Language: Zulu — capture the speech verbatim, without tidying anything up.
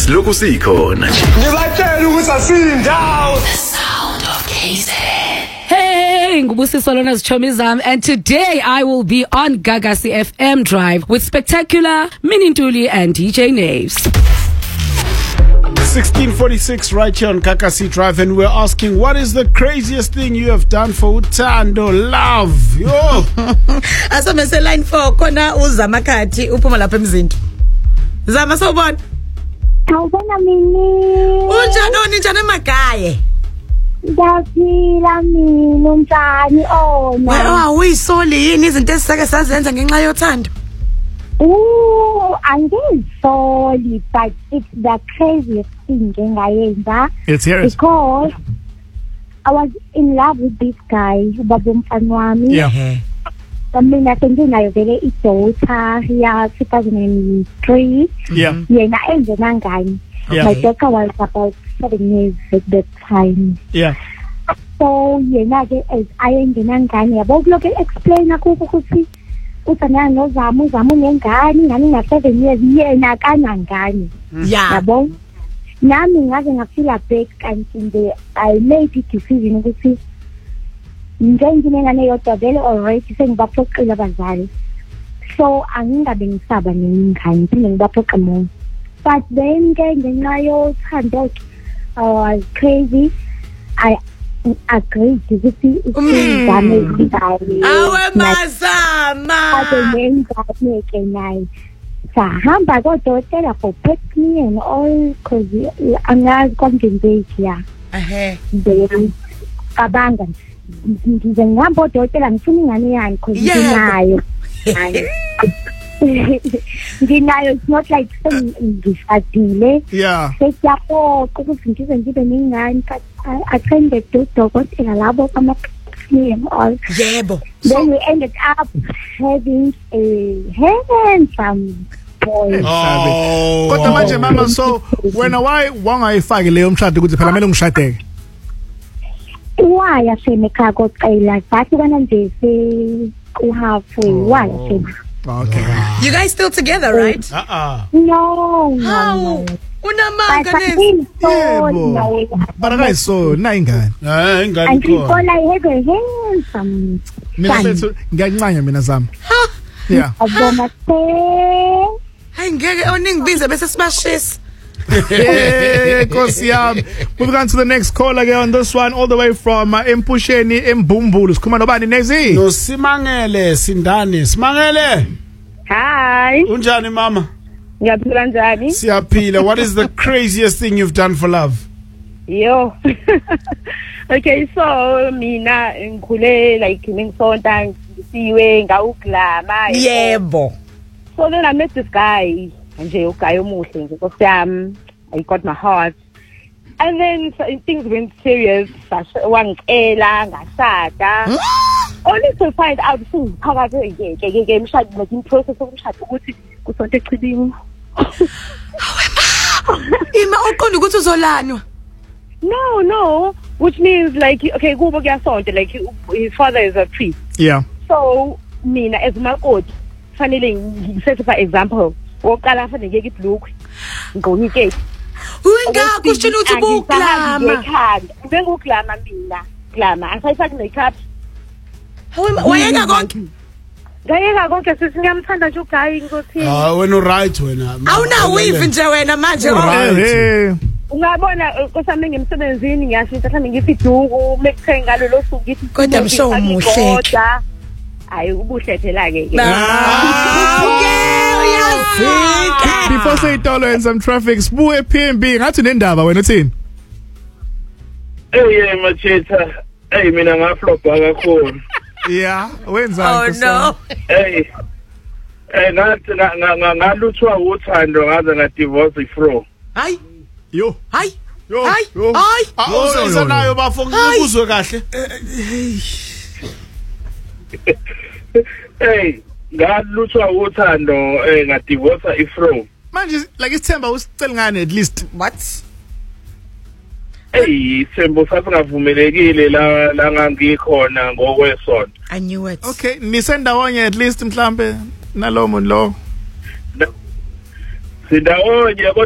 Siloku sikhona nje. Ngibatshela ukuthi asindawo. The sound of K Z. Hey, ngubusiso lona zichomi zami, and today I will be on Gagasi F M Drive with Spectacular, Minintuli and D J Naves. sixteen forty-six right here on Gagasi Drive, and we're asking, what is the craziest thing you have done for uthando love? Yo. Asomese line four khona uzama khathi uphuma lapha emzinto. Zama sobona. Awubona mini. Unjani onjani emagaye? Ngiyaphila mina unjani ona? Wena uyisoli yini izinto esisake sazenza ngenxa yothando? Ooh, angisoli, but it's the craziest thing engayenza. It's here. Because I was in love with this guy, ubaba umfana wami. Yeah. Mina senginayo vele idaughter ya two thousand three. Yeah. Yena engena ngani. Yeah. My daughter was about seven years at that time. Yeah. So yena ke as ayengena ngani yabo kuloke explain akukho ukuthi uthana nozama uzama ngengane ngani na seven years yena kanangani. Yeah. Yabo nami ngaze ngafila back kanti nje I made it decision ukuthi ngengine ngane yodwa vele already sengibaphoqile abazali. So angingabe ngisaba nengane phinde ngibaphoqa mo. But then ngenxa yothando I was crazy. I agreed ukuthi isizame ngidale. Awe mazama. Ade ngengane ke nayi. Sahamba kodokotela for pet me and all cause angazi compensate ya. Ehe. Then abanga ngize ngihamba odokotela ngifuna ingane yani cause nginayo. Nginayo, it's not like ngishadile. Yeah. Sesiyapo ukuthi ngize ngibe nengane, but I attended to dokotela labo kama and all. Yebo. Then we ended up having a handsome boy. Oh. Kodwa manje mama, so wena why wangayifaki leyo mshado ukuthi phela kumele ngishadeke? Why asemeka koqela bathi kana nje se ku halfway why asema. Okay. You guys still together, right? Uh-uh. No, no, How? no. Unamanga But nesi. Yebo. But akayiso na ingane. Eh ingane and people khona. like have a handsome Mina son. bethu ngiyancanya mina zami. Yeah. Abona se Hayi ngeke oningibize bese sibashisa. Hey, Nkosi yami. Moving on to the next caller again on this one, all the way from uh, Empusheni, Embumbulu. Sikhuluma nobani Nezi? No Simangele Sindani. Simangele. Hi. Unjani mama? Ngiyaphila njani? Siyaphila. What is the craziest thing you've done for love? Yo. Okay, so mina ngikhule like ngisonta ngisiwe ngawuglama. Yebo. So then I met this guy. Nje ugayi omuhle nje Nkosi yami. I got my heart. And then so, things went serious. Wangicela ngashada. Only to find out phakathi ke ke ke emshado like in process of umshado ukuthi kusonto echibini. Ima uqonda ukuthi uzolanwa. No, no, which means like okay, kubo kuyasonto like his father is a priest. Yeah. So mina as umakoti fanele ngisethe for example oqala fanele ngeke ibhlukwe ngqonike. Uyinga kushilo ukuthi buklama. Benguklama mina. Glama angisayifaki makeup. Wayeka konke. Ngayeka konke sithi ngiyamthanda nje ugayi Nkosi. Ah wena right wena. Awuna weave nje wena manje. Hey. Ungabona Nkosami ngemsebenzini ngiyashintsha mhlawumbe ngifiduku mekuthe ngalo lo suku ngithi kodwa msho umuhle. Hayi ubuhle phela ke ke. Before say dollar and some traffic, Sbu P M B, ngathi nendaba wena uthini? Hey yeah macheta. Hey mina ngaflopa kakhulu. Yeah, wenza Oh no. Hey. Eh ngathi ngaluthwa uthando ngaze nga divorce ifro. Hayi. Yo. Hayi. Yo. Hayi. Yo. Hayi. Awusenza nayo bafo ngikuzwe kahle. Hey, ngaluthwa uthando eh nga divorce ifro. Manje like isithemba usicela ngane at least. What? Hey, sembo sasingavumelekile la la ngangikhona ngokwesonto. I knew it. Okay, nisendawonye at least mhlambe nalo muntu lo. Sidawonye